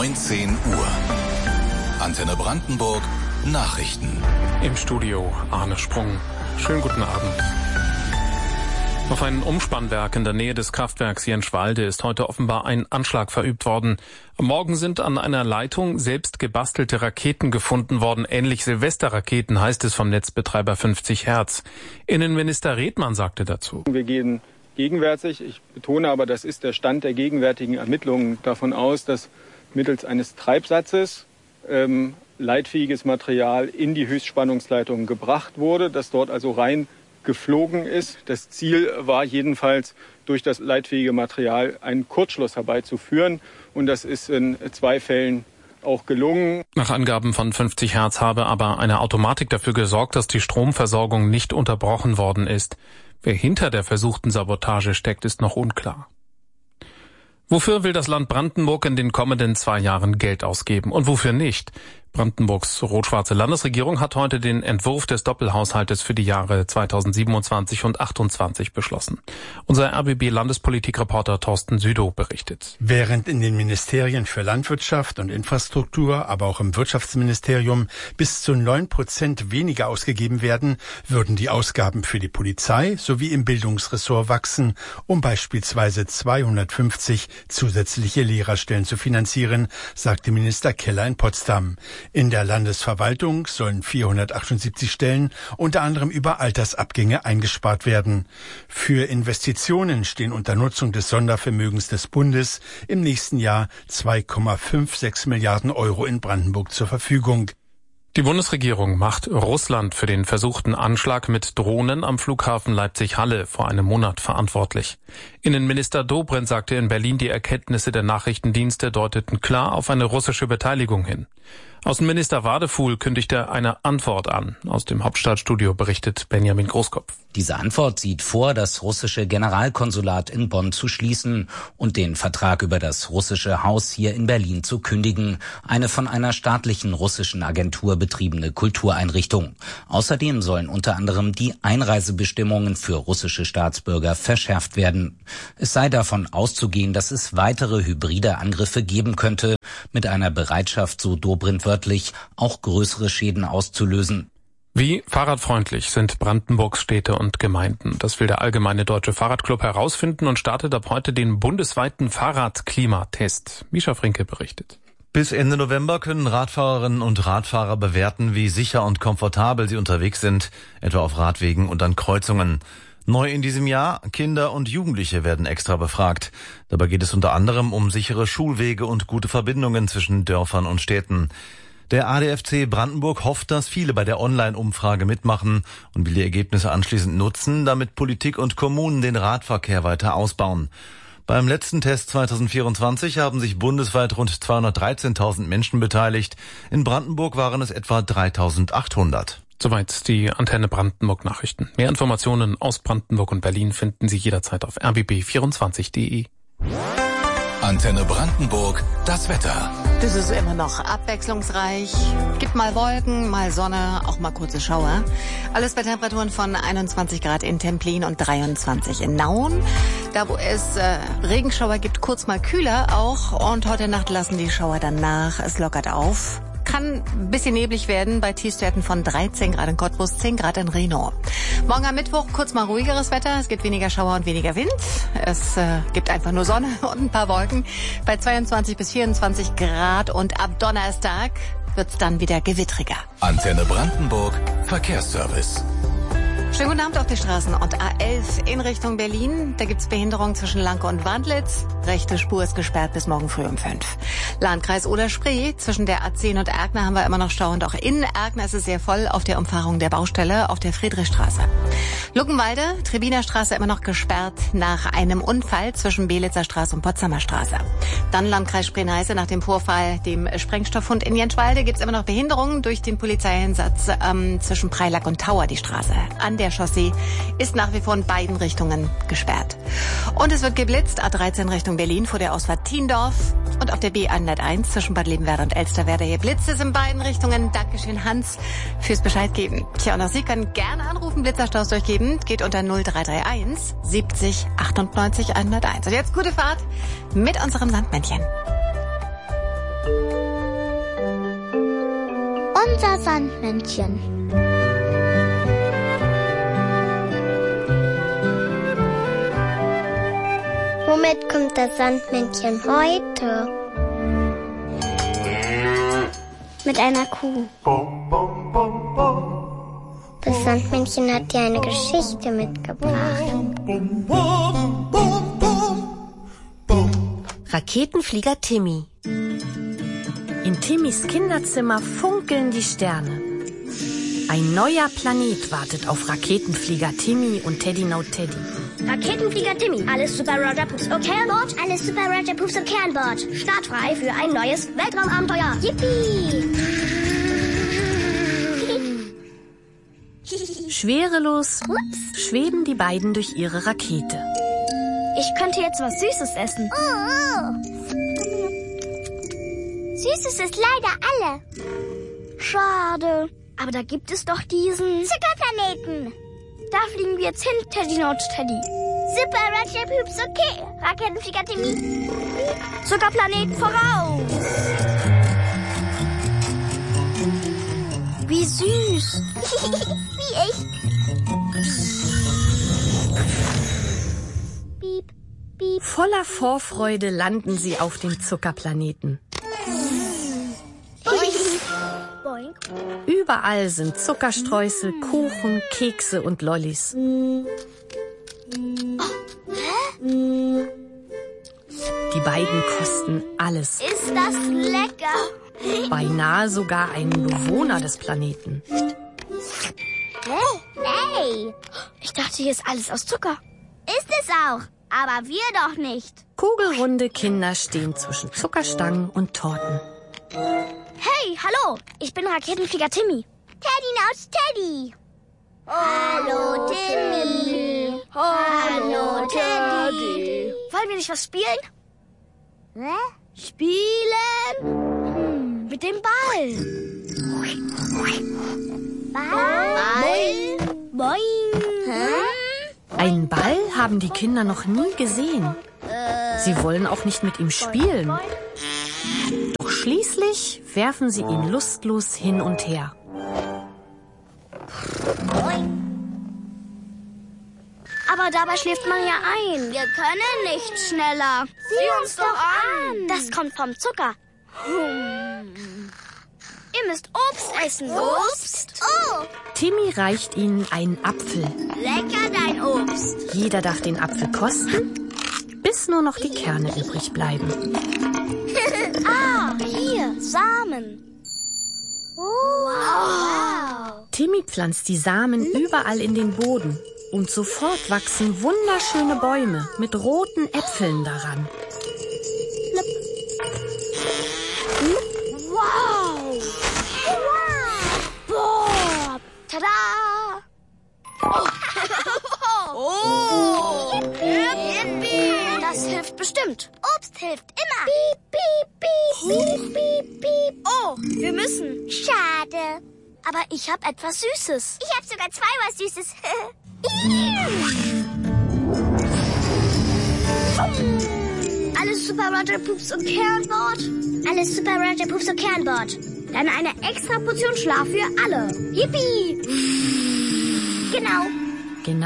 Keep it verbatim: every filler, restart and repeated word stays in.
neunzehn Uhr. Antenne Brandenburg Nachrichten. Im Studio Arne Sprung. Schönen guten Abend. Auf ein Umspannwerk in der Nähe des Kraftwerks Jenschwalde ist heute offenbar ein Anschlag verübt worden. Am Morgen sind an einer Leitung selbst gebastelte Raketen gefunden worden. Ähnlich Silvesterraketen, heißt es vom Netzbetreiber fünfzig Hertz. Innenminister Redmann sagte dazu: Wir gehen gegenwärtig, ich betone aber, das ist der Stand der gegenwärtigen Ermittlungen, davon aus, dass mittels eines Treibsatzes ähm, leitfähiges Material in die Höchstspannungsleitung gebracht wurde, das dort also rein geflogen ist. Das Ziel war jedenfalls, durch das leitfähige Material einen Kurzschluss herbeizuführen. Und das ist in zwei Fällen auch gelungen. Nach Angaben von fünfzig Hertz habe aber eine Automatik dafür gesorgt, dass die Stromversorgung nicht unterbrochen worden ist. Wer hinter der versuchten Sabotage steckt, ist noch unklar. Wofür will das Land Brandenburg in den kommenden zwei Jahren Geld ausgeben und wofür nicht? Brandenburgs rot-schwarze Landesregierung hat heute den Entwurf des Doppelhaushaltes für die Jahre zweitausendsiebenundzwanzig und achtundzwanzig beschlossen. Unser R B B-Landespolitikreporter Thorsten Südow berichtet. Während in den Ministerien für Landwirtschaft und Infrastruktur, aber auch im Wirtschaftsministerium bis zu neun Prozent weniger ausgegeben werden, würden die Ausgaben für die Polizei sowie im Bildungsressort wachsen, um beispielsweise zweihundertfünfzig zusätzliche Lehrerstellen zu finanzieren, sagte Minister Keller in Potsdam. In der Landesverwaltung sollen vierhundertachtundsiebzig Stellen unter anderem über Altersabgänge eingespart werden. Für Investitionen stehen unter Nutzung des Sondervermögens des Bundes im nächsten Jahr zwei Komma sechsundfünfzig Milliarden Euro in Brandenburg zur Verfügung. Die Bundesregierung macht Russland für den versuchten Anschlag mit Drohnen am Flughafen Leipzig-Halle vor einem Monat verantwortlich. Innenminister Dobrindt sagte in Berlin, die Erkenntnisse der Nachrichtendienste deuteten klar auf eine russische Beteiligung hin. Außenminister Wadefuhl kündigte eine Antwort an. Aus dem Hauptstadtstudio berichtet Benjamin Großkopf. Diese Antwort sieht vor, das russische Generalkonsulat in Bonn zu schließen und den Vertrag über das russische Haus hier in Berlin zu kündigen, eine von einer staatlichen russischen Agentur betriebene Kultureinrichtung. Außerdem sollen unter anderem die Einreisebestimmungen für russische Staatsbürger verschärft werden. Es sei davon auszugehen, dass es weitere hybride Angriffe geben könnte, mit einer Bereitschaft, so Dobrindt wörtlich, auch größere Schäden auszulösen. Wie fahrradfreundlich sind Brandenburgs Städte und Gemeinden? Das will der Allgemeine Deutsche Fahrradclub herausfinden und startet ab heute den bundesweiten Fahrradklimatest. Mischa Frinke berichtet. Bis Ende November können Radfahrerinnen und Radfahrer bewerten, wie sicher und komfortabel sie unterwegs sind, etwa auf Radwegen und an Kreuzungen. Neu in diesem Jahr, Kinder und Jugendliche werden extra befragt. Dabei geht es unter anderem um sichere Schulwege und gute Verbindungen zwischen Dörfern und Städten. Der A D F C Brandenburg hofft, dass viele bei der Online-Umfrage mitmachen und will die Ergebnisse anschließend nutzen, damit Politik und Kommunen den Radverkehr weiter ausbauen. Beim letzten Test zweitausendvierundzwanzig haben sich bundesweit rund zweihundertdreizehntausend Menschen beteiligt. In Brandenburg waren es etwa dreitausendachthundert. Soweit die Antenne Brandenburg Nachrichten. Mehr Informationen aus Brandenburg und Berlin finden Sie jederzeit auf r b b vierundzwanzig punkt d e. Antenne Brandenburg, das Wetter. Das ist immer noch abwechslungsreich. Gibt mal Wolken, mal Sonne, auch mal kurze Schauer. Alles bei Temperaturen von einundzwanzig Grad in Templin und dreiundzwanzig in Nauen. Da, wo es äh, Regenschauer gibt, kurz mal kühler auch. Und heute Nacht lassen die Schauer dann nach. Es lockert auf. Kann ein bisschen neblig werden bei Tiefstwerten von dreizehn Grad in Cottbus, zehn Grad in Reno. Morgen am Mittwoch kurz mal ruhigeres Wetter. Es gibt weniger Schauer und weniger Wind. Es äh, gibt einfach nur Sonne und ein paar Wolken bei zweiundzwanzig bis vierundzwanzig Grad. Und ab Donnerstag wird's dann wieder gewittriger. Antenne Brandenburg, Verkehrsservice. Schönen guten Abend auf die Straßen und A elf in Richtung Berlin. Da gibt's Behinderung zwischen Lanke und Wandlitz. Rechte Spur ist gesperrt bis morgen früh um fünf. Landkreis Oder-Spree, zwischen der A zehn und Erkner haben wir immer noch Stau und auch in Erkner ist es sehr voll auf der Umfahrung der Baustelle auf der Friedrichstraße. Luckenwalde, Trebiner Straße immer noch gesperrt nach einem Unfall zwischen Belitzer Straße und Potsdamer Straße. Dann Landkreis Spree-Neiße nach dem Vorfall, dem Sprengstofffund in Jenschwalde, gibt's immer noch Behinderungen durch den Polizeieinsatz ähm, zwischen Preilack und Tauer die Straße. An der Chaussee ist nach wie vor in beiden Richtungen gesperrt. Und es wird geblitzt, A dreizehn Richtung Berlin vor der Ausfahrt Tiendorf und auf der B hunderteins zwischen Bad Lebenwerder und Elsterwerda. Hier blitzt es in beiden Richtungen. Dankeschön, Hans, fürs Bescheid geben. Tja, und auch Sie können gerne anrufen, Blitzerstaus durchgeben. Geht unter null drei drei eins siebzig achtundneunzig hunderteins. Und jetzt gute Fahrt mit unserem Sandmännchen. unser Sandmännchen. Womit kommt das Sandmännchen heute? Mit einer Kuh. Das Sandmännchen hat dir eine Geschichte mitgebracht. Raketenflieger Timmy. In Timmys Kinderzimmer funkeln die Sterne. Ein neuer Planet wartet auf Raketenflieger Timmy und Teddy No Teddy. Raketenflieger Timmy, alles Super Roger Poops okay an Bord? Alles Super Roger Poops okay an Bord. Startfrei für ein neues Weltraumabenteuer. Yippie! Schwerelos schweben die beiden durch ihre Rakete. Ich könnte jetzt was Süßes essen. Oh. Süßes ist leider alle. Schade. Aber da gibt es doch diesen Zuckerplaneten. Da fliegen wir jetzt hin, Teddy No Teddy. Super Roger Poops okay. Raketenflieger Timmy. Zuckerplanet voraus. Wie süß. Wie ich. Piep, piep. Voller Vorfreude landen sie auf dem Zuckerplaneten. Boink. Überall sind Zuckerstreusel, Kuchen, Kekse und Lollis. Oh. Die beiden kosten alles. Ist das lecker? Beinahe sogar einen Bewohner des Planeten. Hey! Ich dachte, hier ist alles aus Zucker. Ist es auch, aber wir doch nicht. Kugelrunde Kinder stehen zwischen Zuckerstangen und Torten. Hey, hallo, ich bin Raketenflieger Timmy. Teddy No Teddy. Hallo, Timmy. Hallo, Teddy. Wollen wir nicht was spielen? Hä? Spielen? Hm, mit dem Ball. Ball? Boing. Hä? Einen Ball haben die Kinder noch nie gesehen. Sie wollen auch nicht mit ihm spielen. Doch schließlich werfen sie ihn lustlos hin und her. Aber dabei schläft man ja ein. Wir können nicht schneller. Sieh uns doch an. Das kommt vom Zucker. Hm. Ihr müsst Obst essen. Obst? Oh, Timmy reicht ihnen einen Apfel. lecker dein Obst. Jeder darf den Apfel kosten, bis nur noch die Kerne übrig bleiben. Ah, hier, Samen. Wow. Timmy pflanzt die Samen überall in den Boden und sofort wachsen wunderschöne Bäume mit roten Äpfeln daran. Wow. Wow. Boah. Tada. Oh. Yippie. Das hilft bestimmt. Obst hilft immer. Piep, piep, piep, piep, piep, piep. Oh, wir müssen. Schade. Aber ich habe etwas Süßes. Ich habe sogar zwei was Süßes. Alles Super Roger Poops okay an Bord? Alles Super Roger Poops okay an Bord. Dann eine extra Portion Schlaf für alle. Yippie! Genau.